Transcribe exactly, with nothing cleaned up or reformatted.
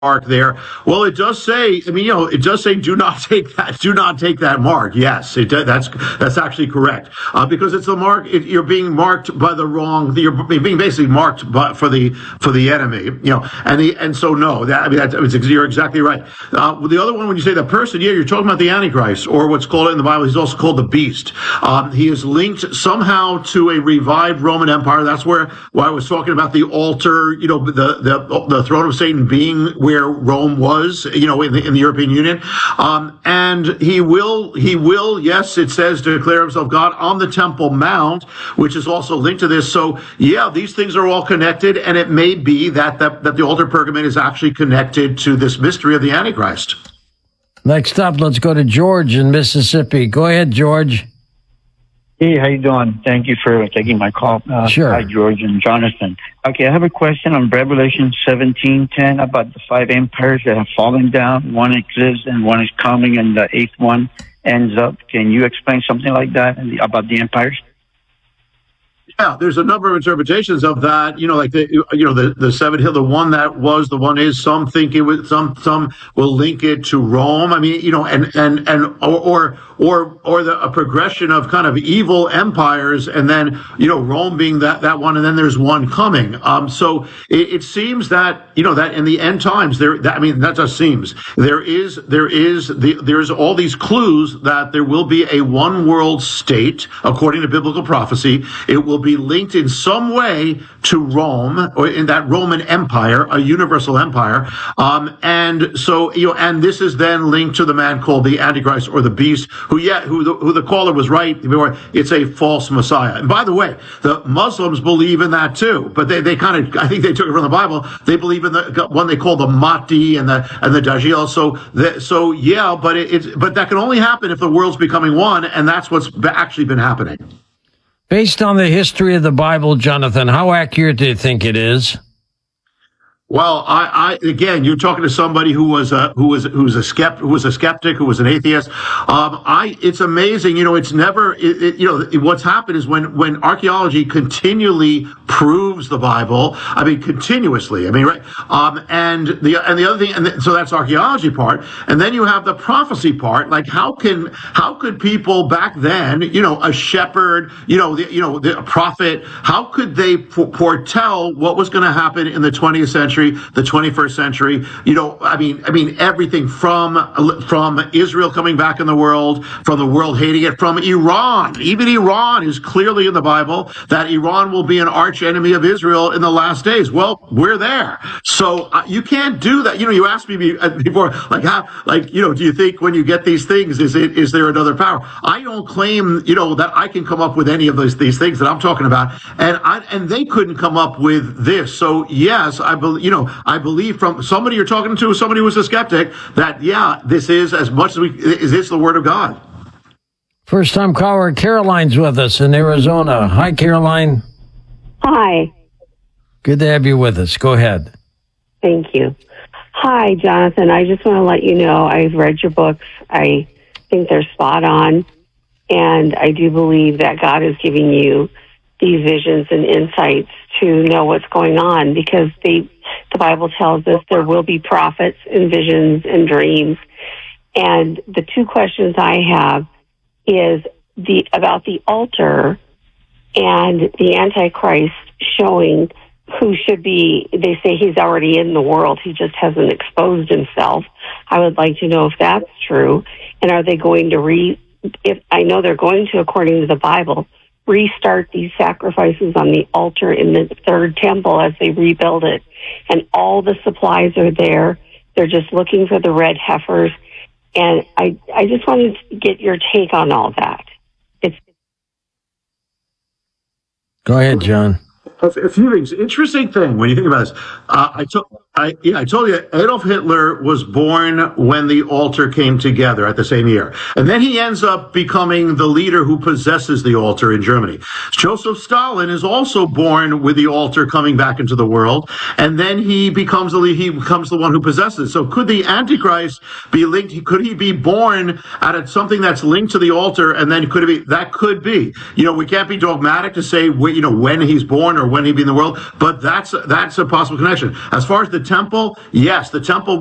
mark there. Well, it does say, I mean, you know, it does say do not take that, do not take that mark. Yes, it does, that's, that's actually correct. Uh, because it's a mark, it, you're being marked by the wrong, you're being basically marked by, for the, for the enemy, you know, and the, and so no, that, I mean, that, you're exactly right. Uh, the other one, when you say the person, yeah, you're talking about the Antichrist, or what's called in the Bible, he's also called the beast. Um, he is linked somehow to a revived Roman Empire. That's where, where I was talking about the altar, you know, the, the, the throne of Satan being where where Rome was, you know, in the, in the European Union. Um, and he will, he will, yes, it says, declare himself God on the Temple Mount, which is also linked to this. So, yeah, these things are all connected, and it may be that, that, that the altar pergament is actually connected to this mystery of the Antichrist. Next up, let's go to George in Mississippi. Go ahead, George. Hey, how you doing? Thank you for taking my call. Uh, sure. Hi, George and Jonathan. Okay, I have a question on Revelation seventeen ten about the five empires that have fallen down. One exists and one is coming, and the eighth one ends up. Can you explain something like that about the empires? Yeah, there's a number of interpretations of that. You know, like the you know the the seven hill, the one that was, the one is. Some think it was. Some some will link it to Rome. I mean, you know, and and and or or or, or the a progression of kind of evil empires, and then you know Rome being that that one, and then there's one coming. Um, so it, it seems that you know that in the end times there. That, I mean, that just seems there is there is the there's all these clues that there will be a one world state according to biblical prophecy. It will be linked in some way to Rome, or in that Roman Empire, a universal empire. Um, and so, you know, and this is then linked to the man called the Antichrist or the beast, who yet, who the, who the caller was right, it's a false Messiah. And by the way, the Muslims believe in that too, but they, they kind of, I think they took it from the Bible. They believe in the one they call the Mahdi and the, and the Dajjal. So, the, so yeah, but it, it's, but that can only happen if the world's becoming one. And that's what's actually been happening. Based on the history of the Bible, Jonathan, how accurate do you think it is? Well, I, I again, you're talking to somebody who was a who was who's a skept who was a skeptic, who was an atheist. Um, I it's amazing, you know. It's never, it, it, you know, it, what's happened is when when archaeology continually proves the Bible. I mean, continuously. I mean, right? Um, and the and the other thing, and the, so that's archaeology part, and then you have the prophecy part. Like, how can how could people back then, you know, a shepherd, you know, the, you know, the, a prophet, how could they foretell what was going to happen in the twentieth century? The twenty-first century, you know, I mean, I mean, everything from from Israel coming back in the world, from the world hating it, from Iran. Even Iran is clearly in the Bible that Iran will be an arch enemy of Israel in the last days. Well, we're there, so uh, you can't do that. You know, you asked me before, like, how, like, you know, do you think when you get these things, is it is there another power? I don't claim, you know, that I can come up with any of those these things that I'm talking about, and I and they couldn't come up with this. So yes, I believe. You know, I believe from somebody you're talking to, somebody who was a skeptic, that, yeah, this is as much as we, is this the word of God? First time caller, Caroline's with us in Arizona. Hi, Caroline. Hi. Good to have you with us. Go ahead. Thank you. Hi, Jonathan. I just want to let you know I've read your books. I think they're spot on. And I do believe that God is giving you these visions and insights to know what's going on, because they, the Bible tells us there will be prophets and visions and dreams. And the two questions I have is the about the altar and the Antichrist showing who should be, they say he's already in the world, he just hasn't exposed himself. I would like to know if that's true. And are they going to re, if I know they're going to, according to the Bible, restart these sacrifices on the altar in the third temple as they rebuild it. And all the supplies are there. They're just looking for the red heifers. And I, I just wanted to get your take on all that. It's Go ahead, John. A few things. Interesting thing when you think about this. Uh, I told, I yeah, I told you Adolf Hitler was born when the altar came together at the same year, and then he ends up becoming the leader who possesses the altar in Germany. Joseph Stalin is also born with the altar coming back into the world, and then he becomes the he becomes the one who possesses. So, could the Antichrist be linked? Could he be born out of something that's linked to the altar, and then could it be that could be? You know, we can't be dogmatic to say you know when he's born or when he be in the world, but that's that's a possible connection. As far as the temple, yes, the temple